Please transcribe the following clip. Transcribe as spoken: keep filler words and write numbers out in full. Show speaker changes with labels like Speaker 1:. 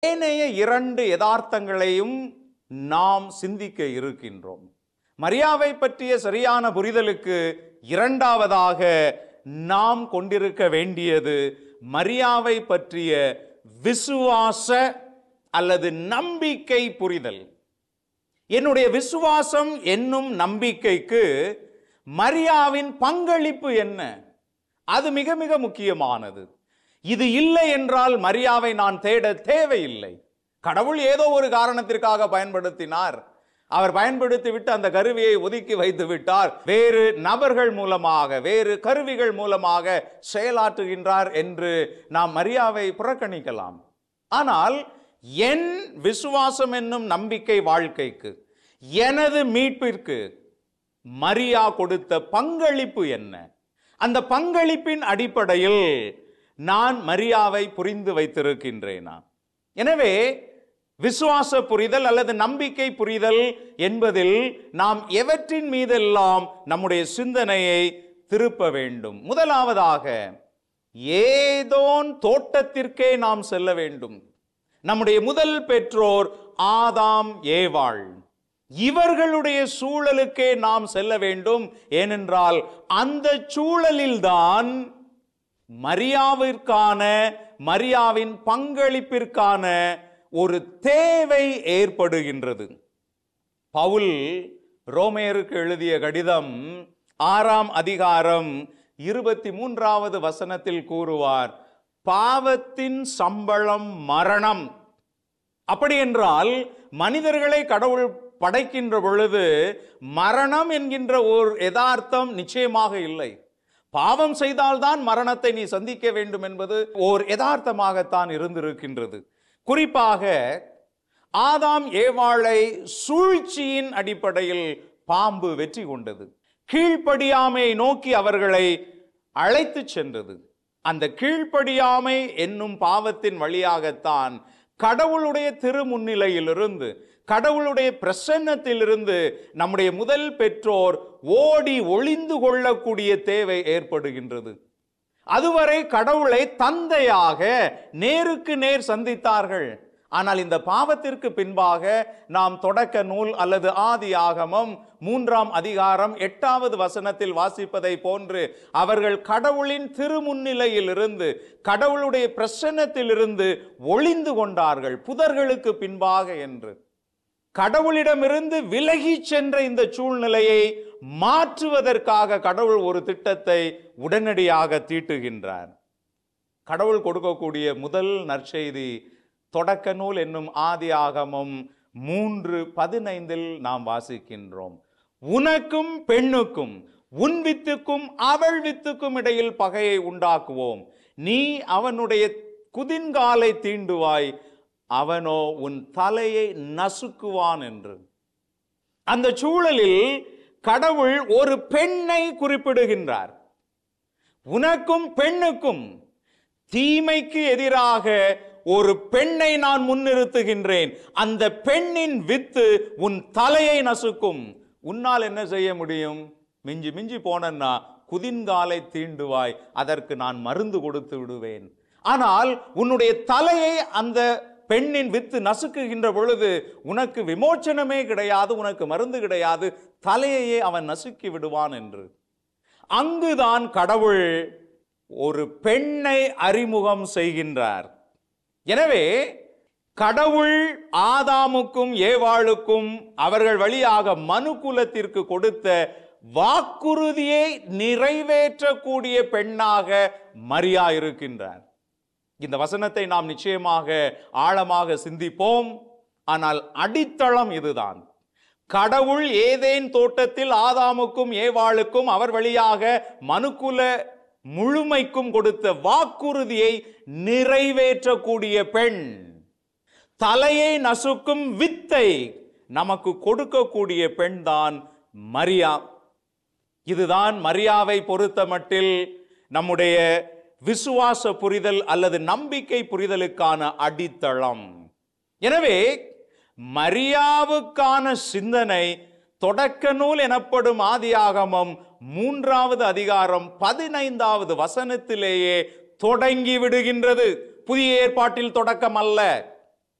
Speaker 1: ஏனைய இரண்டு யதார்த்தங்களையும் நாம் சிந்திக்க இருக்கின்றோம். மரியாவை பற்றிய சரியான புரிதலுக்கு இரண்டாவதாக நாம் கொண்டிருக்க வேண்டியது மரியாவை பற்றிய விசுவாச அல்லது நம்பிக்கை புரிதல். என்னுடைய விசுவாசம் என்னும் நம்பிக்கைக்கு மரியாவின் பங்களிப்பு என்ன? அது மிக மிக முக்கியமானது. இது இல்லை என்றால் மரியாவை நான் தேட தேவையில்லை. கடவுள் ஏதோ ஒரு காரணத்திற்காக பயன்படுத்தினார், அவர் பயன்படுத்திவிட்டு அந்த கருவியை ஒதுக்கி வைத்து விட்டார், வேறு நபர்கள் மூலமாக வேறு கருவிகள் மூலமாக செயலாற்றுகின்றார் என்று நாம் மரியாவை புறக்கணிக்கலாம். ஆனால் என் விசுவாசம் என்னும் நம்பிக்கை வாழ்க்கைக்கு, எனது மீட்பிற்கு மரியா கொடுத்த பங்களிப்பு என்ன? அந்த பங்களிப்பின் அடிப்படையில் நான் மரியாவை புரிந்து வைத்திருக்கின்றேனா? எனவே விசுவாச புரிதல் அல்லது நம்பிக்கை புரிதல் என்பதில் நாம் எவற்றின் மீதெல்லாம் நம்முடைய சிந்தனையை திருப்ப வேண்டும்? முதலாவதாக ஏதோன் தோட்டத்திற்கே நாம் செல்ல வேண்டும். நம்முடைய முதல் பெற்றோர் ஆதாம் ஏவாள், இவர்களுடைய சூழலுக்கே நாம் செல்ல வேண்டும். ஏனென்றால் அந்த சூழலில்தான் மரியாவிற்கான மரியாவின் பங்களிப்பிற்கான ஒரு தேவை ஏற்படுகின்றது. பவுல் ரோமேயருக்கு எழுதிய கடிதம் ஆறாம் அதிகாரம் இருபத்தி மூன்றாவது வசனத்தில் கூறுவார், பாவத்தின் சம்பளம் மரணம். அப்படி என்றால் மனிதர்களை கடவுள் படைக்கின்ற பொழுது மரணம் என்கின்ற ஒரு யதார்த்தம் நிச்சயமாக இல்லை. பாவம் செய்தால்தான் மரணத்தை நீ சந்திக்க வேண்டும் என்பது ஓர் யதார்த்தமாகத்தான் இருந்திருக்கின்றது. குறிப்பாக ஆதாம் ஏவாளை சூழ்ச்சியின் அடிப்படையில் பாம்பு வெற்றி கொண்டது. கீழ்ப்படியாமை நோக்கி அவர்களை அழைத்து சென்றது. அந்த கீழ்ப்படியாமை என்னும் பாவத்தின் வழியாகத்தான் கடவுளுடைய திருமுன்னிலையிலிருந்து, கடவுளுடைய பிரசன்னத்திலிருந்து நம்முடைய முதல் பெற்றோர் ஓடி ஒளிந்து கொள்ளக்கூடிய தேவை ஏற்படுகின்றது. அதுவரை கடவுளை தந்தையாக நேருக்கு நேர் சந்தித்தார்கள். ஆனால் இந்த பாவத்திற்கு பின்பாக நாம் தொடக்க நூல் அல்லது ஆதி ஆகமம் மூன்றாம் அதிகாரம் எட்டாவது வசனத்தில் வாசிப்பதை போன்று அவர்கள் கடவுளின் திருமுன்னிலையில் இருந்து, கடவுளுடைய பிரசன்னத்திலிருந்து ஒளிந்து கொண்டார்கள், புதர்களுக்கு பின்பாக என்று. கடவுளிடமிருந்து விலகி சென்ற இந்த சூழ்நிலையை மாற்றுவதற்காக கடவுள் ஒரு திட்டத்தை உடனடியாக தீட்டுகின்றார். கடவுள் கொடுக்கக்கூடிய முதல் நற்செய்தி தொடக்க நூல் என்னும் ஆதி ஆகமம் மூன்று பதினைந்தில் நாம் வாசிக்கின்றோம். உனக்கும் பெண்ணுக்கும், உன் வித்துக்கும் அவள் வித்துக்கும் இடையில் பகையை உண்டாக்குவோம், நீ அவனுடைய குதின்காலை தீண்டுவாய், அவனோ உன் தலையை நசுக்குவான் என்று. அந்த சூழலில் கடவுள் ஒரு பெண்ணை குறிப்பிடுகின்றார். உனக்கும் பெண்ணுக்கும், தீமைக்கு எதிராக ஒரு பெண்ணை நான் முன்னிறுத்துகின்றேன், அந்த பெண்ணின் வித்து உன் தலையை நசுக்கும். உன்னால் என்ன செய்ய முடியும்? மிஞ்சி மிஞ்சி போனா குதின்காலை தீண்டுவாய், அதற்கு நான் மருந்து கொடுத்து விடுவேன். ஆனால் உன்னுடைய தலையை அந்த பெண்ணின் வித்து நசுக்குகின்ற பொழுது உனக்கு விமோச்சனமே கிடையாது, உனக்கு மருந்து கிடையாது, தலையையே அவன் நசுக்கி விடுவான் என்று. அங்குதான் கடவுள் ஒரு பெண்ணை அறிமுகம் செய்கின்றார். எனவே கடவுள் ஆதாமுக்கும் ஏவாளுக்கும் அவர்கள் வழியாக மனுக்குலத்திற்கு கொடுத்த வாக்குறுதியை நிறைவேற்றக்கூடிய பெண்ணாக மரியா இருக்கின்றார். இந்த வசனத்தை நாம் நிச்சயமாக ஆழமாக சிந்திப்போம். ஆனால் அடித்தளம் இதுதான். கடவுள் ஏதேன் தோட்டத்தில் ஆதாமுக்கும் ஏவாளுக்கும் அவர் வழியாக மனுக்குல முழுமைக்கும் கொடுத்த வாக்குறுதியை நிறைவேற்றக்கூடிய பெண், தலையை நசுக்கும் வித்தை நமக்கு கொடுக்கக்கூடிய பெண் தான் மரியா. இதுதான் மரியாவை பொறுத்த மட்டில் நம்முடைய விசுவாச புரிதல் அல்லது நம்பிக்கை புரிதலுக்கான அடித்தளம். எனவே மரியாவுக்கான சிந்தனை தொடக்க நூல் எனப்படும் ஆதியாகமம் மூன்றாவது அதிகாரம் பதினைந்தாவது வசனத்திலேயே தொடங்கி விடுகின்றது. புதிய ஏற்பாட்டில் தொடக்கம் அல்ல.